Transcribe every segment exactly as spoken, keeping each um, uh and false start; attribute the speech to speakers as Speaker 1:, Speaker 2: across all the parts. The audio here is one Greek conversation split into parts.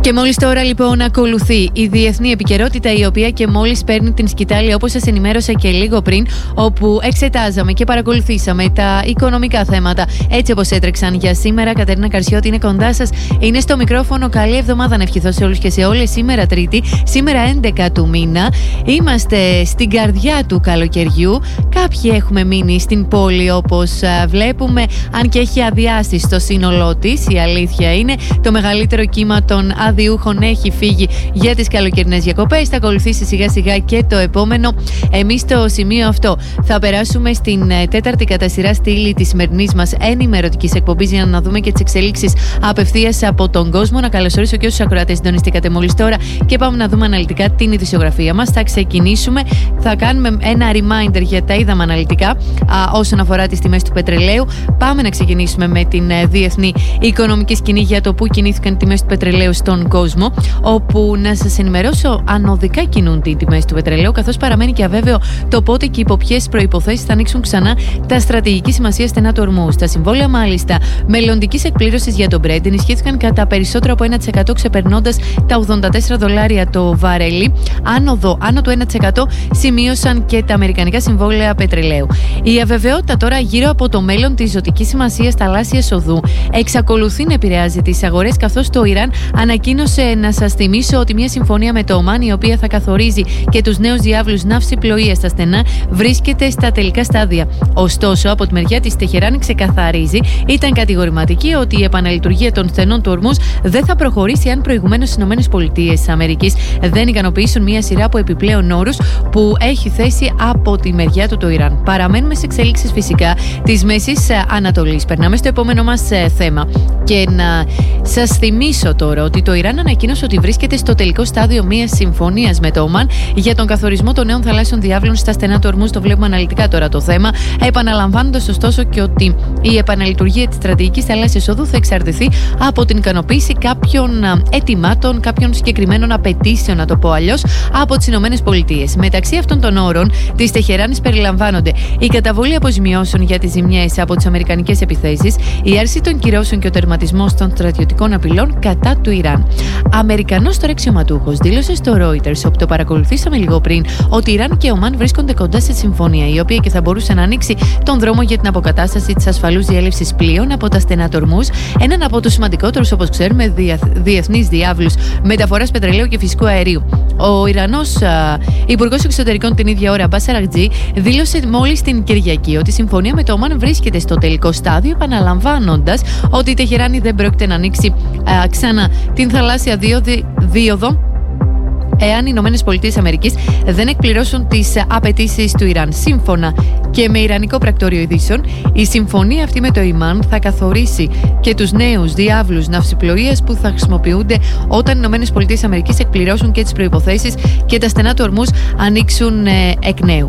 Speaker 1: Και μόλις τώρα λοιπόν ακολουθεί η διεθνή επικαιρότητα, η οποία και μόλις παίρνει την σκητάλη, όπως σας ενημέρωσα και λίγο πριν, όπου εξετάζαμε και παρακολουθήσαμε τα οικονομικά θέματα έτσι όπως έτρεξαν για σήμερα. Κατερίνα Καρσιώτη είναι κοντά σας, είναι στο μικρόφωνο. Καλή εβδομάδα να ευχηθώ σε όλους και σε όλες. Σήμερα Τρίτη, σήμερα έντεκα του μήνα, είμαστε στην καρδιά του καλοκαιριού. Κάποιοι έχουμε μείνει στην πόλη, όπως βλέπουμε, αν και έχει αδειάσει στο σύνολό της. Η αλήθεια είναι, το μεγαλύτερο κύμα των διούχων έχει φύγει για τις καλοκαιρινές διακοπές. Θα ακολουθήσει σιγά σιγά και το επόμενο. Εμείς στο σημείο αυτό θα περάσουμε στην τέταρτη κατά σειρά στήλη της σημερινής μας ενημερωτικής εκπομπής, για να δούμε και τις εξελίξεις απευθείας από τον κόσμο. Να καλωσορίσω και όσους ακροατές συντονιστήκατε μόλις τώρα και πάμε να δούμε αναλυτικά την ειδησιογραφία μας. Θα ξεκινήσουμε, θα κάνουμε ένα reminder για τα είδαμε αναλυτικά α, όσον αφορά τις τιμές του πετρελαίου. Πάμε να ξεκινήσουμε με την ε, διεθνή οικονομική σκηνή, για το που κινήθηκαν οι τιμές του πετρελαίου στον κόσμο, όπου να σας ενημερώσω, ανωδικά κινούνται οι τιμές του πετρελαίου, καθώς παραμένει και αβέβαιο το πότε και υπό ποιες προϋποθέσεις θα ανοίξουν ξανά τα στρατηγική σημασία στενά του ορμούς. Τα συμβόλαια μάλιστα μελλοντικής εκπλήρωσης για τον Brent ενισχύθηκαν κατά περισσότερο από ένα τοις εκατό, ξεπερνώντας τα ογδόντα τέσσερα δολάρια το βαρέλι. Άνοδο άνω του ένα τοις εκατό σημείωσαν και τα αμερικανικά συμβόλαια πετρελαίου. Η αβεβαιότητα τώρα γύρω από το μέλλον της ζωτικής σημασίας θαλάσσιας οδού εξακολουθεί να επηρεάζει τις αγορές, καθώς το Ιράν ανακοίνωσε, να σας θυμίσω, ότι μια συμφωνία με το Ομάν, η οποία θα καθορίζει και τους νέους διάβλους ναυσιπλοείας στα στενά, βρίσκεται στα τελικά στάδια. Ωστόσο, από τη μεριά της Τεχεράνη ξεκαθαρίζει, ήταν κατηγορηματική, ότι η επαναλειτουργία των στενών του ορμούς δεν θα προχωρήσει αν προηγουμένως οι ΗΠΑ δεν ικανοποιήσουν μια σειρά από επιπλέον όρους που έχει θέσει από τη μεριά του το Ιράν. Παραμένουμε σε εξέλιξεις φυσικά της Μέσης Ανατολής. Περνάμε στο επόμενο μας θέμα και να σας θυμίσω τώρα ότι το Ιράν ανακοίνωσε ότι βρίσκεται στο τελικό στάδιο μιας συμφωνίας με το Ομάν για τον καθορισμό των νέων θαλάσσιων διάβλων στα στενά του ορμούς. Το βλέπουμε αναλυτικά τώρα το θέμα, επαναλαμβάνοντας ωστόσο και ότι η επαναλειτουργία της στρατηγικής θαλάσσιας οδού θα εξαρτηθεί από την ικανοποίηση κάποιων αιτημάτων, κάποιων συγκεκριμένων απαιτήσεων, να το πω αλλιώς, από τις ΗΠΑ. Μεταξύ αυτών των όρων της Τεχεράνης περιλαμβάνονται η καταβολή αποζημιώσεων για τις ζημιές από τις αμερικανικές επιθέσεις, η άρση των κυρώσεων και ο τερματισμός των στρατιωτικών απειλών κατά του Ιράν. Αμερικανός τώρα αξιωματούχος δήλωσε στο Reuters, όπου το παρακολουθήσαμε λίγο πριν, ότι Ιράν και Ομάν βρίσκονται κοντά σε συμφωνία, η οποία και θα μπορούσε να ανοίξει τον δρόμο για την αποκατάσταση της ασφαλούς διέλευσης πλοίων από τα στενά του ορμούς, έναν από τους σημαντικότερους, όπως ξέρουμε, διεθνείς διάβλους μεταφοράς πετρελαίου και φυσικού αερίου. Ο Ιρανός Υπουργός Εξωτερικών την ίδια ώρα, Αμπάς Αρακτζή, δήλωσε μόλις την Κυριακή ότι η συμφωνία με το Ομάν βρίσκεται στο τελικό στάδιο, επαναλαμβάνοντας ότι η Τεχεράνη δεν πρόκειται να ανοίξει α, ξανά την θαλάσσια δίωδο εάν οι ΗΠΑ δεν εκπληρώσουν τις απαιτήσεις του Ιράν. Σύμφωνα και με Ιρανικό πρακτόριο ειδήσεων, η συμφωνία αυτή με το Ομάν θα καθορίσει και τους νέους διάβλους ναυσιπλοείας που θα χρησιμοποιούνται όταν οι ΗΠΑ εκπληρώσουν και τις προϋποθέσεις και τα στενά του ορμούς ανοίξουν ε, εκ νέου.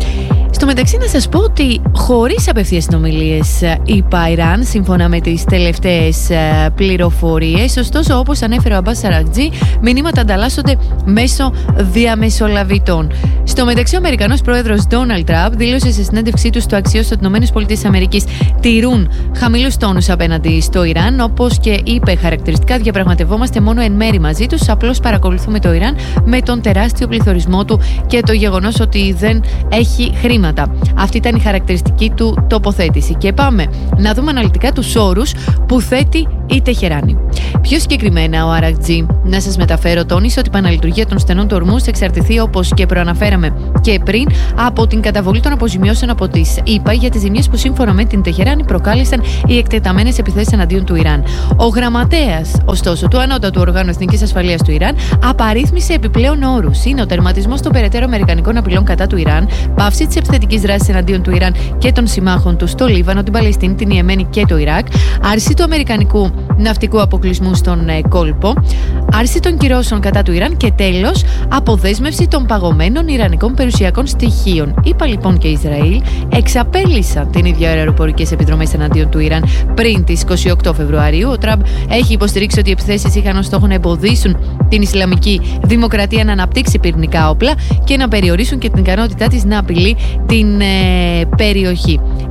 Speaker 1: Στο μεταξύ, να σας πω ότι χωρίς απευθείας συνομιλίες είπα Ιράν, σύμφωνα με τις τελευταίες πληροφορίες. Ωστόσο, όπως ανέφερε ο Αμπάς Αρακτζή, μηνύματα ανταλλάσσονται μέσω διαμεσολαβητών. Στο μεταξύ, ο Αμερικανός πρόεδρος Ντόναλντ Τραμπ δήλωσε σε συνέντευξή του στο αξιός ότι οι ΗΠΑ τηρούν χαμηλούς τόνους απέναντι στο Ιράν, όπως και είπε χαρακτηριστικά: διαπραγματευόμαστε μόνο εν μέρη μαζί τους, απλώς παρακολουθούμε το Ιράν με τον τεράστιο πληθωρισμό του και το γεγονός ότι δεν έχει χρήματα. Αυτή ήταν η χαρακτηριστική του τοποθέτηση. Και πάμε να δούμε αναλυτικά τους όρους που θέτει η Τεχεράνη. Πιο συγκεκριμένα, ο Αρακτζή, να σας μεταφέρω, τόνισε ότι η επαναλειτουργία των στενών του ορμούς θα εξαρτηθεί, όπως και προαναφέραμε και πριν, από την καταβολή των αποζημιώσεων από τις ΗΠΑ για τις ζημιές που σύμφωνα με την Τεχεράνη προκάλεσαν οι εκτεταμένες επιθέσεις εναντίον του Ιράν. Ο γραμματέας, ωστόσο, του Ανώτατου Οργάνου Εθνικής Ασφαλείας του Ιράν απαρίθμησε επιπλέον όρους. Είναι ο τερματισμός των περαιτέρω αμερικανικών απειλών κατά του Ιράν, πάυση της επιθετικής δράσης εναντίον του Ιράν και των συμμάχων του στο Λίβανο, την Παλαιστίνη, την Ιεμένη και το Ιράκ, άρση του αμερικανικού ναυτικού αποκλεισμού στον ε, κόλπο, άρση των κυρώσεων κατά του Ιράν και τέλος αποδέσμευση των παγωμένων ιρανικών περιουσιακών στοιχείων. ΗΠΑ λοιπόν και Ισραήλ εξαπέλυσαν την ίδια ώρα αεροπορικές επιδρομές εναντίον του Ιράν πριν τις είκοσι οκτώ Φεβρουαρίου. Ο Τραμπ έχει υποστηρίξει ότι οι επιθέσεις είχαν ως στόχο να εμποδίσουν την Ισλαμική Δημοκρατία να αναπτύξει πυρηνικά όπλα και να περιορίσουν και την ικανότητά της να απειλεί την ε, περιοχή.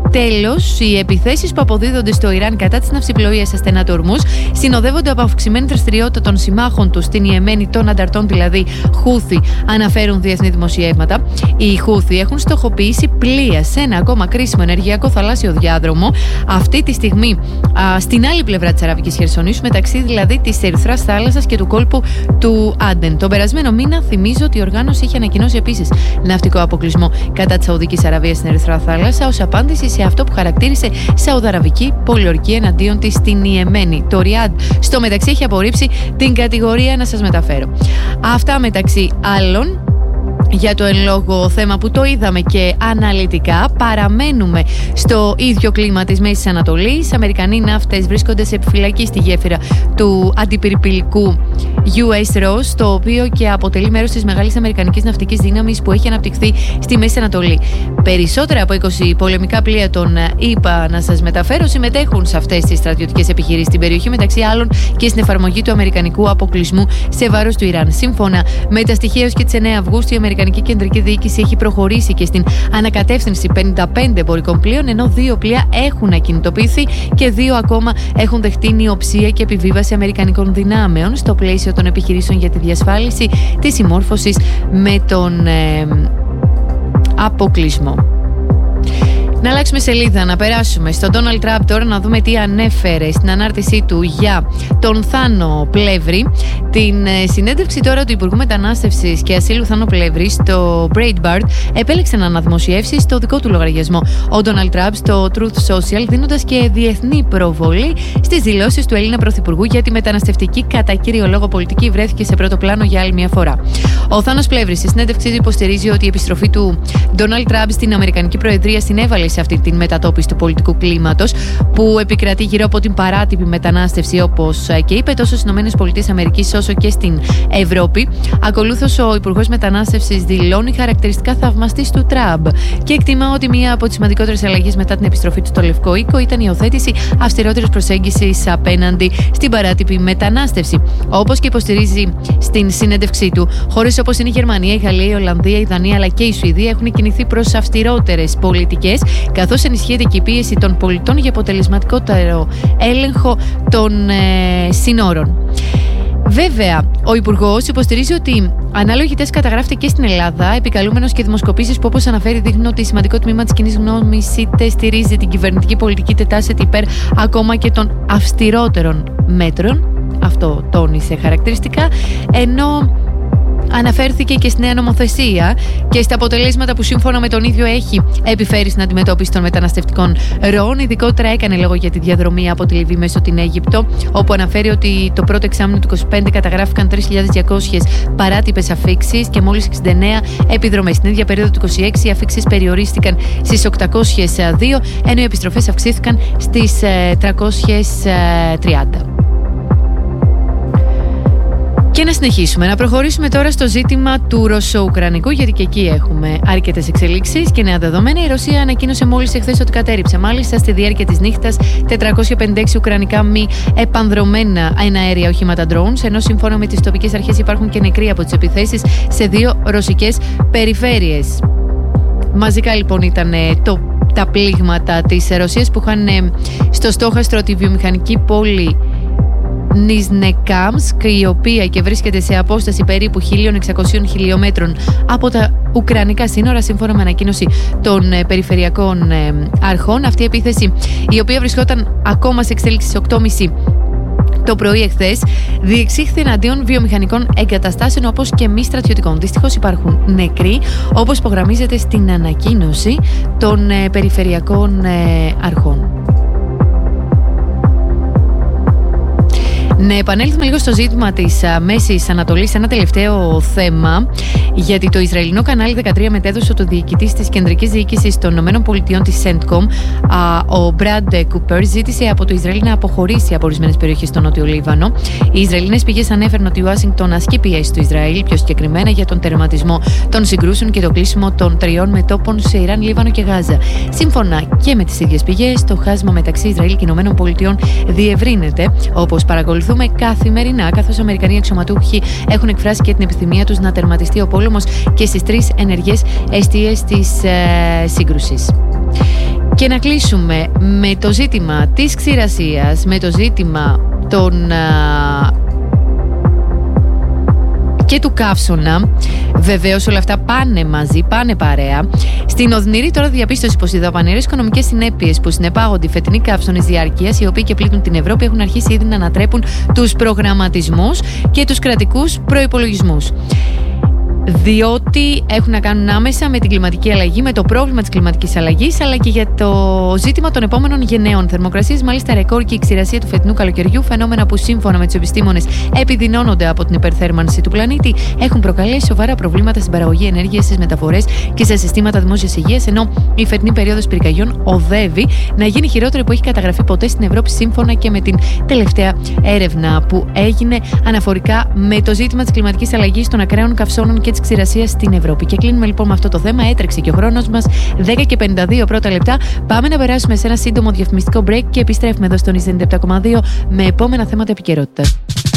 Speaker 1: Τέλος, οι επιθέσεις που αποδίδονται στο Ιράν κατά της ναυσιπλοείας σε στενά του Ορμούζ συνοδεύονται από αυξημένη δραστηριότητα των συμμάχων του στην Ιεμένη, των ανταρτών δηλαδή Χούθι, αναφέρουν διεθνή δημοσιεύματα. Οι Χούθι έχουν στοχοποιήσει πλοία σε ένα ακόμα κρίσιμο ενεργειακό θαλάσσιο διάδρομο, αυτή τη στιγμή α, στην άλλη πλευρά της Αραβικής Χερσονήσου, μεταξύ δηλαδή της Ερυθράς θάλασσας και του κόλπου του Άντεν. Τον περασμένο μήνα, θυμίζω ότι η οργάνωση είχε ανακοινώσει επίσης ναυτικό αποκλεισμό κατά της Σαουδικής Αραβίας στην Ερυθρά θάλασσα ως απάντηση σε αυτό που χαρακτήρισε σαουδαραβική πολιορκία εναντίον της στην Ιεμένη. Το Ριάντ στο μεταξύ έχει απορρίψει την κατηγορία να σας μεταφέρω. Αυτά μεταξύ άλλων για το εν λόγω θέμα που το είδαμε και αναλυτικά. Παραμένουμε στο ίδιο κλίμα της Μέσης Ανατολής. Αμερικανοί ναύτες βρίσκονται σε επιφυλακή στη γέφυρα του αντιπυριπηλικού γιου ες Ross, το οποίο και αποτελεί μέρος της μεγάλης αμερικανικής ναυτικής δύναμης που έχει αναπτυχθεί στη Μέση Ανατολή. Περισσότερα από είκοσι πολεμικά πλοία των ΗΠΑ, να σας μεταφέρω, συμμετέχουν σε αυτές τις στρατιωτικές επιχειρήσεις στην περιοχή, μεταξύ άλλων και στην εφαρμογή του αμερικανικού αποκλεισμού σε βάρος του Ιράν. Σύμφωνα με τα στοιχεία έως και τις εννέα Αυγούστου, η Αμερικανική Κεντρική Διοίκηση έχει προχωρήσει και στην ανακατεύθυνση πενήντα πέντε εμπορικών πλοίων, ενώ δύο πλοία έχουν ακινητοποιηθεί και δύο ακόμα έχουν δεχτεί νιοψία και επιβίβαση αμερικανικών δυνάμεων στο πλαίσιο των επιχειρήσεων για τη διασφάλιση της συμμόρφωσης με τον ε, αποκλεισμό. Να αλλάξουμε σελίδα, να περάσουμε στον Ντόναλντ Τραμπ τώρα, να δούμε τι ανέφερε στην ανάρτησή του για τον Θάνο Πλεύρη. Την συνέντευξη τώρα του Υπουργού Μετανάστευσης και Ασύλου Θάνο Πλεύρη στο Breitbart επέλεξε να αναδημοσιεύσει στο δικό του λογαριασμό ο Ντόναλντ Τραμπ στο Truth Social, δίνοντας και διεθνή προβολή στις δηλώσεις του Έλληνα Πρωθυπουργού για τη μεταναστευτική κατά κύριο λόγο πολιτική βρέθηκε σε πρώτο πλάνο για άλλη μια φορά. Ο Θάνος Πλεύρης στη συνέντευξή του υποστηρίζει ότι η επιστροφή του Ντόναλντ Τραμπ στην Αμερικανική Προεδρία συνέβαλε σε αυτή την μετατόπιση του πολιτικού κλίματος που επικρατεί γύρω από την παράτυπη μετανάστευση, όπως και είπε, τόσο στις ΗΠΑ όσο και στην Ευρώπη. Ακολούθως, ο Υπουργός Μετανάστευσης δηλώνει χαρακτηριστικά θαυμαστής του Τραμπ και εκτιμά ότι μία από τις σημαντικότερες αλλαγές μετά την επιστροφή του στο Λευκό Οίκο ήταν η υιοθέτηση αυστηρότερης προσέγγισης απέναντι στην παράτυπη μετανάστευση. Όπως και υποστηρίζει στην συνέντευξή του, χώρες όπως είναι η Γερμανία, η Γαλλία, η Ολλανδία, η Δανία αλλά και η Σουηδία έχουν κινηθεί προς αυστηρότερες πολιτικές, καθώς ενισχύεται και η πίεση των πολιτών για αποτελεσματικότερο έλεγχο των ε, συνόρων. Βέβαια, ο Υπουργός υποστηρίζει ότι ανάλογη τεστ καταγράφεται και στην Ελλάδα, επικαλούμενος και δημοσκοπήσεις που, όπως αναφέρει, δείχνουν ότι σημαντικό τμήμα της κοινής γνώμης είτε στηρίζει την κυβερνητική πολιτική είτε τάσσεται υπέρ ακόμα και των αυστηρότερων μέτρων. Αυτό τόνισε χαρακτηριστικά, ενώ αναφέρθηκε και στη νέα νομοθεσία και στα αποτελέσματα που σύμφωνα με τον ίδιο έχει επιφέρει στην αντιμετώπιση των μεταναστευτικών ροών. Ειδικότερα έκανε λόγο για τη διαδρομή από τη Λιβύη μέσω την Αίγυπτο, όπου αναφέρει ότι το πρώτο εξάμηνο του είκοσι πέντε καταγράφηκαν τρεις χιλιάδες διακόσιες παράτυπες αφίξεις και μόλις εξήντα εννέα επιδρομές. Στην ίδια περίοδο του είκοσι έξι οι αφίξεις περιορίστηκαν στις οκτακόσιες δύο, ενώ οι επιστροφές αυξήθηκαν στις τριακόσιες τριάντα. Και να συνεχίσουμε, να προχωρήσουμε τώρα στο ζήτημα του Ρωσο-Ουκρανικού, γιατί και εκεί έχουμε αρκετές εξελίξεις και νέα δεδομένα. Η Ρωσία ανακοίνωσε μόλις εχθές ότι κατέρριψε, μάλιστα στη διάρκεια της νύχτας, τετρακόσια πενήντα έξι ουκρανικά μη επανδρομένα εναέρια οχήματα drones, ενώ σύμφωνα με τις τοπικές αρχές υπάρχουν και νεκροί από τις επιθέσεις σε δύο ρωσικές περιφέρειες. Μαζικά λοιπόν ήταν το, τα πλήγματα της Ρωσίας που είχαν στο στόχαστρο τη βιομηχανική πόλη Νιζνεκάμσκ, η οποία και βρίσκεται σε απόσταση περίπου χίλια εξακόσιων χιλιόμετρων από τα ουκρανικά σύνορα, σύμφωνα με ανακοίνωση των περιφερειακών αρχών. Αυτή η επίθεση, η οποία βρισκόταν ακόμα σε εξέλιξη στις οκτώ και μισή το πρωί εχθές, διεξήχθη εναντίον βιομηχανικών εγκαταστάσεων όπως και μη στρατιωτικών. Δυστυχώς υπάρχουν νεκροί, όπως υπογραμμίζεται στην ανακοίνωση των περιφερειακών αρχών. Να επανέλθουμε λίγο στο ζήτημα της Μέσης Ανατολής, ένα τελευταίο θέμα, γιατί το Ισραηλινό κανάλι δεκατρία μετέδωσε ότι ο διοικητής της Κεντρικής Διοίκησης των ΗΠΑ της Centcom, ο Brad Cooper, ζήτησε από το Ισραήλ να αποχωρήσει από ορισμένες περιοχές στο Νότιο Λίβανο. Οι Ισραηλινές πηγές ανέφεραν ότι η Ουάσιγκτον ασκεί πιέση στο Ισραήλ, πιο συγκεκριμένα για τον τερματισμό των συγκρούσεων και το κλείσιμο των τριών μετώπων σε Ιράν, Λίβανο και Γάζα. Σύμφωνα και με τις ίδιες πηγές, το χάσμα μεταξύ Ισραήλ και ΗΠΑ διευρύνεται, όπως παρακολουθούμε καθημερινά, καθώς οι Αμερικανοί αξιωματούχοι έχουν εκφράσει και την επιθυμία τους να τερματιστεί ο πόλεμος και στις τρεις ενεργές εστίες της ε, σύγκρουσης. Και να κλείσουμε με το ζήτημα της ξηρασίας, με το ζήτημα των... και του καύσωνα. Βεβαίως όλα αυτά πάνε μαζί, πάνε παρέα. Στην οδυνηρή τώρα διαπίστωση πως οι δαπανηρές οικονομικές συνέπειες που συνεπάγονται οι φετινοί καύσωνες διάρκειας, οι οποίοι και πλήττουν την Ευρώπη, έχουν αρχίσει ήδη να ανατρέπουν τους προγραμματισμούς και τους κρατικούς προϋπολογισμούς. Διότι έχουν να κάνουν άμεσα με την κλιματική αλλαγή, με το πρόβλημα της κλιματικής αλλαγής, αλλά και για το ζήτημα των επόμενων γενναίων. Θερμοκρασίες, μάλιστα ρεκόρ και η ξηρασία του φετινού καλοκαιριού, φαινόμενα που σύμφωνα με τους επιστήμονες επιδεινώνονται από την υπερθέρμανση του πλανήτη, έχουν προκαλέσει σοβαρά προβλήματα στην παραγωγή ενέργειας, στις μεταφορές και σε συστήματα δημόσιας υγείας, ενώ η φετινή περίοδος πυρκαγιών οδεύει να γίνει χειρότερη που έχει καταγραφεί ποτέ στην Ευρώπη, σύμφωνα και με την τελευταία έρευνα που έγινε αναφορικά με το ζήτημα της κλιματικής αλλαγής, των ακραίων καυσώνων και της ξηρασίας στην Ευρώπη. Και κλείνουμε λοιπόν με αυτό το θέμα. Έτρεξε και ο χρόνος μας, δέκα και πενήντα δύο πρώτα λεπτά. Πάμε να περάσουμε σε ένα σύντομο διαφημιστικό break και επιστρέφουμε εδώ στον ενενήντα επτά κόμμα δύο με επόμενα θέματα επικαιρότητας.